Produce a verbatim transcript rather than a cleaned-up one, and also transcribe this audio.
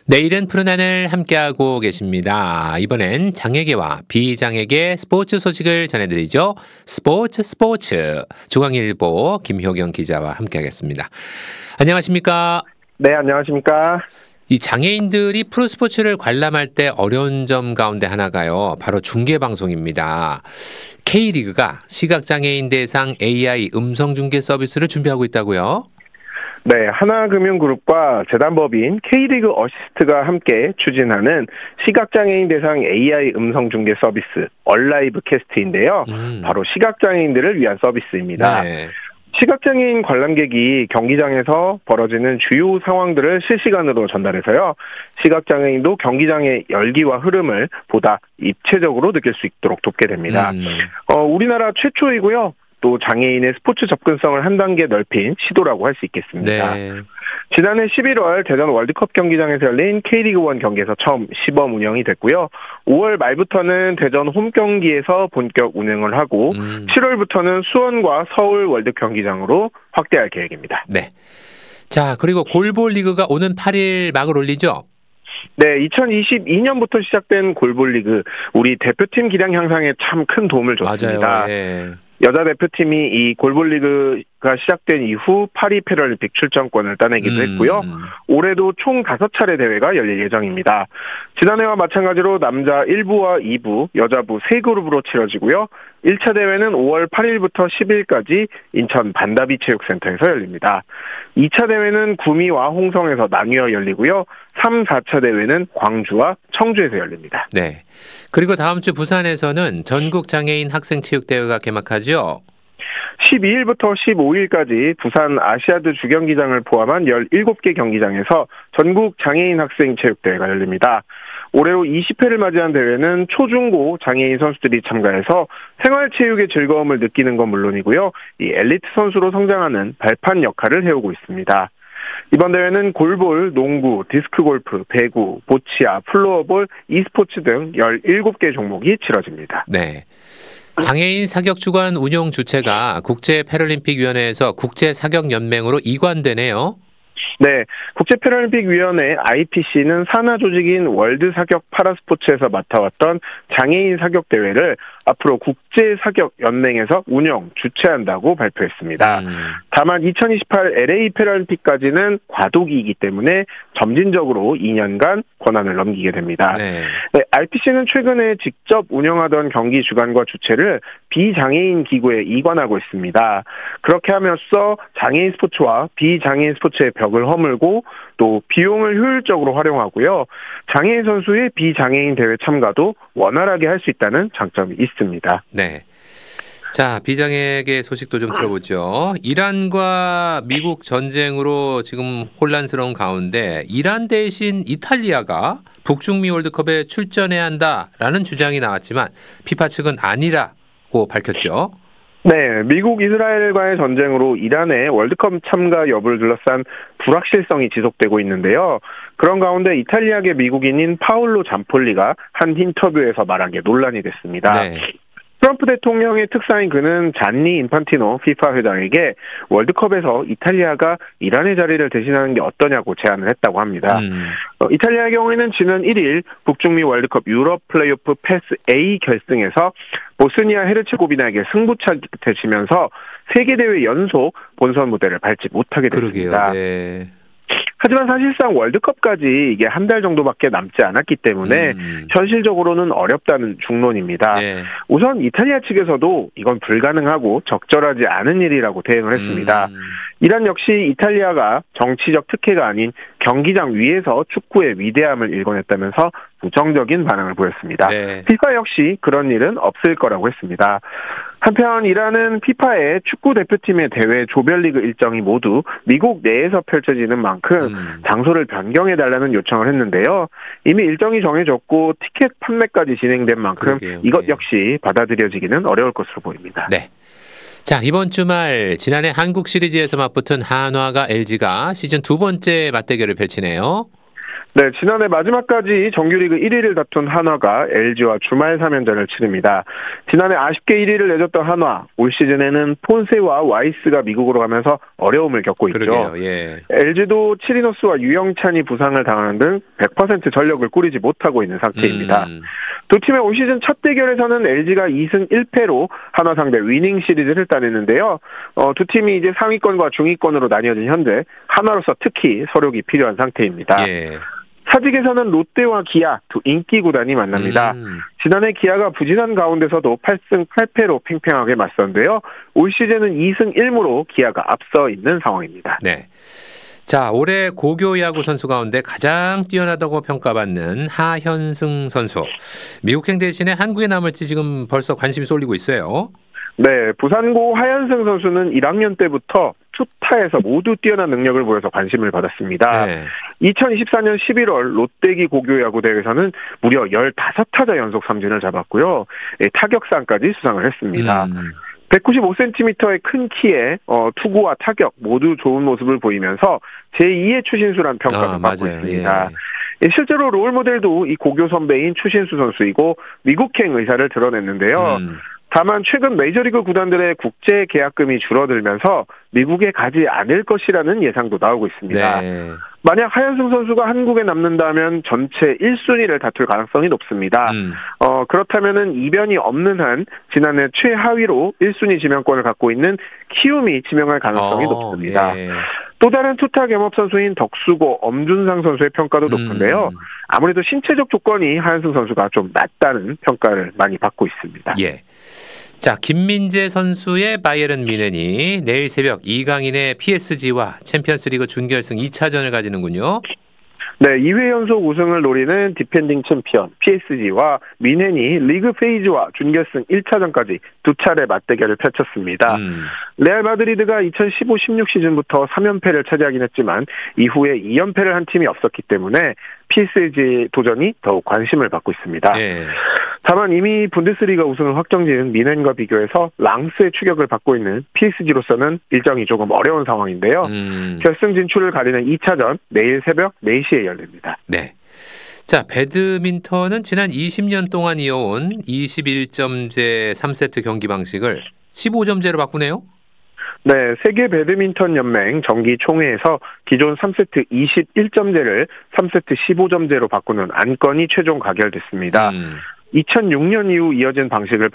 내일은 푸른 하늘 함께하고 계십니다. 이번엔 장애계와 비장애계 스포츠 소식을 전해드리죠. 스포츠 스포츠 중앙일보 김효경 기자와 함께하겠습니다. 안녕하십니까? 네, 안녕하십니까? 이 장애인들이 프로스포츠를 관람할 때 어려운 점 가운데 하나가요. 바로 중계방송입니다. K리그가 시각장애인 대상 에이아이 음성중계 서비스를 준비하고 있다고요? 네, 하나금융그룹과 재단법인 K리그 어시스트가 함께 추진하는 시각장애인 대상 에이아이 음성중계 서비스 얼라이브 캐스트인데요. 음. 바로 시각장애인들을 위한 서비스입니다. 네. 시각장애인 관람객이 경기장에서 벌어지는 주요 상황들을 실시간으로 전달해서요. 시각장애인도 경기장의 열기와 흐름을 보다 입체적으로 느낄 수 있도록 돕게 됩니다. 음. 어, 우리나라 최초이고요. 또 장애인의 스포츠 접근성을 한 단계 넓힌 시도라고 할 수 있겠습니다. 네. 지난해 십일월 대전 월드컵 경기장에서 열린 K리그일 경기에서 처음 시범 운영이 됐고요. 오월 말부터는 대전 홈 경기에서 본격 운영을 하고 음. 칠월부터는 수원과 서울 월드 경기장으로 확대할 계획입니다. 네. 자, 그리고 골볼 리그가 오는 팔 일 막을 올리죠? 네, 이천이십이 년부터 시작된 골볼 리그 우리 대표팀 기량 향상에 참 큰 도움을 줬습니다. 맞아요. 예. 여자 대표팀이 이 골볼 리그가 시작된 이후 파리 패럴림픽 출전권을 따내기도 했고요. 음. 올해도 총 다섯 차례 대회가 열릴 예정입니다. 지난해와 마찬가지로 남자 일 부와 이 부, 여자부 세 그룹으로 치러지고요. 일 차 대회는 오월 팔 일부터 십 일까지 인천 반다비 체육센터에서 열립니다. 이 차 대회는 구미와 홍성에서 나뉘어 열리고요. 삼, 사 차 대회는 광주와 청주에서 열립니다. 네. 그리고 다음 주 부산에서는 전국 장애인 학생 체육대회가 개막하죠? 십이 일부터 십오 일까지 부산 아시아드 주경기장을 포함한 열일곱 개 경기장에서 전국 장애인 학생 체육대회가 열립니다. 올해로 이십 회를 맞이한 대회는 초중고 장애인 선수들이 참가해서 생활체육의 즐거움을 느끼는 건 물론이고요. 이 엘리트 선수로 성장하는 발판 역할을 해오고 있습니다. 이번 대회는 골볼, 농구, 디스크골프, 배구, 보치아, 플로어볼, e스포츠 등 열일곱 개 종목이 치러집니다. 네. 장애인 사격주간 운용 주체가 국제패럴림픽위원회에서 국제사격연맹으로 이관되네요. 네, 국제패럴림픽위원회 아이피씨는 산하 조직인 월드사격 파라스포츠에서 맡아왔던 장애인 사격대회를 앞으로 국제사격연맹에서 운영, 주최한다고 발표했습니다. 음. 다만 이천이십팔 엘에이 패럴림픽까지는 과도기이기 때문에 점진적으로 이 년간 권한을 넘기게 됩니다. 네. 네, 아이피씨는 최근에 직접 운영하던 경기 주관과 주최를 비장애인 기구에 이관하고 있습니다. 그렇게 함으로써 장애인 스포츠와 비장애인 스포츠의 벽을 허물고 또 비용을 효율적으로 활용하고요. 장애인 선수의 비장애인 대회 참가도 원활하게 할 수 있다는 장점이 있습니다. 네. 자, 비장애계 소식도 좀 들어보죠. 이란과 미국 전쟁으로 지금 혼란스러운 가운데 이란 대신 이탈리아가 북중미 월드컵에 출전해야 한다라는 주장이 나왔지만 피파 측은 아니라고 밝혔죠. 네, 미국 이스라엘과의 전쟁으로 이란의 월드컵 참가 여부를 둘러싼 불확실성이 지속되고 있는데요. 그런 가운데 이탈리아계 미국인인 파울로 잠폴리가 한 인터뷰에서 말한 게 논란이 됐습니다. 네. 트럼프 대통령의 특사인 그는 잔니 인판티노 피파 회장에게 월드컵에서 이탈리아가 이란의 자리를 대신하는 게 어떠냐고 제안을 했다고 합니다. 음. 어, 이탈리아의 경우에는 지난 일 일 북중미 월드컵 유럽 플레이오프 패스 A 결승에서 보스니아 헤르체고비나에게 승부차기 끝에 지면서 세계 대회 연속 본선 무대를 밟지 못하게 됐습니다. 그러게요. 네. 하지만 사실상 월드컵까지 이게 한 달 정도밖에 남지 않았기 때문에 음. 현실적으로는 어렵다는 중론입니다. 네. 우선 이탈리아 측에서도 이건 불가능하고 적절하지 않은 일이라고 대응을 했습니다. 음. 이란 역시 이탈리아가 정치적 특혜가 아닌 경기장 위에서 축구의 위대함을 일궈냈다면서 부정적인 반응을 보였습니다. 네. 피파 역시 그런 일은 없을 거라고 했습니다. 한편 이란은 피파의 축구 대표팀의 대회 조별리그 일정이 모두 미국 내에서 펼쳐지는 만큼 음. 장소를 변경해달라는 요청을 했는데요. 이미 일정이 정해졌고 티켓 판매까지 진행된 만큼 그러게요. 이것 역시 받아들여지기는 어려울 것으로 보입니다. 네. 자, 이번 주말 지난해 한국 시리즈에서 맞붙은 한화가 엘지가 시즌 두 번째 맞대결을 펼치네요. 네, 지난해 마지막까지 정규리그 일 위를 다툰 한화가 엘지와 주말 삼 연전을 치릅니다. 지난해 아쉽게 일 위를 내줬던 한화, 올 시즌에는 폰세와 와이스가 미국으로 가면서 어려움을 겪고 있죠. 그러게요. 예. 엘지도 치리노스와 유영찬이 부상을 당하는 등 백 퍼센트 전력을 꾸리지 못하고 있는 상태입니다. 음. 두 팀의 올 시즌 첫 대결에서는 엘지가 이 승 일 패로 한화 상대 위닝 시리즈를 따냈는데요. 어, 두 팀이 이제 상위권과 중위권으로 나뉘어진 현재 한화로서 특히 서력이 필요한 상태입니다. 예. 사직에서는 롯데와 기아 두 인기 구단이 만납니다. 음. 지난해 기아가 부진한 가운데서도 팔 승 팔 패로 팽팽하게 맞섰는데요. 올 시즌은 이 승 일 무로 기아가 앞서 있는 상황입니다. 네. 자, 올해 고교 야구 선수 가운데 가장 뛰어나다고 평가받는 하현승 선수. 미국행 대신에 한국에 남을지 지금 벌써 관심이 쏠리고 있어요. 네, 부산고 하현승 선수는 일 학년 때부터 투타에서 모두 뛰어난 능력을 보여서 관심을 받았습니다. 네. 이천이십사 년 십일월 롯데기 고교야구 대회에서는 무려 십오 타자 연속 삼진을 잡았고요. 타격상까지 수상을 했습니다. 음. 백구십오 센티미터의 큰 키에 어, 투구와 타격 모두 좋은 모습을 보이면서 제이의 추신수란 평가를 아, 받고 맞아요. 있습니다. 예. 실제로 롤모델도 이 고교 선배인 추신수 선수이고 미국행 의사를 드러냈는데요. 음. 다만 최근 메이저리그 구단들의 국제 계약금이 줄어들면서 미국에 가지 않을 것이라는 예상도 나오고 있습니다. 네. 만약 하현승 선수가 한국에 남는다면 전체 일 순위를 다툴 가능성이 높습니다. 음. 어, 그렇다면은 이변이 없는 한 지난해 최하위로 일 순위 지명권을 갖고 있는 키움이 지명할 가능성이 어, 높습니다. 예. 또 다른 투타 겸업 선수인 덕수고 엄준상 선수의 평가도 높은데요. 음. 아무래도 신체적 조건이 하현승 선수가 좀 낮다는 평가를 많이 받고 있습니다. 예. 자, 김민재 선수의 바이에른 뮌헨이 내일 새벽 이강인의 피에스지와 챔피언스리그 준결승 이 차전을 가지는군요. 네, 이 회 연속 우승을 노리는 디펜딩 챔피언 피에스지와 뮌헨이 리그 페이지와 준결승 일 차전까지 두 차례 맞대결을 펼쳤습니다. 음. 레알 마드리드가 이천십오 십육 시즌부터 삼 연패를 차지하긴 했지만 이후에 이 연패를 한 팀이 없었기 때문에 피에스지 도전이 더욱 관심을 받고 있습니다. 예. 다만 이미 분데스리가 우승을 확정지은 뮌헨과 비교해서 랑스의 추격을 받고 있는 피에스지로서는 일정이 조금 어려운 상황인데요. 음. 결승 진출을 가리는 이 차전 내일 새벽 네 시에 열립니다. 네. 자, 배드민턴은 지난 이십 년 동안 이어온 이십일 점제 삼 세트 경기 방식을 십오 점제로 바꾸네요. 네, 세계 배드민턴 연맹 정기 총회에서 기존 삼 세트 이십일 점제를 삼 세트 십오 점제로 바꾸는 안건이 최종 가결됐습니다. 음. 이천육 년 이후 이어진 방식을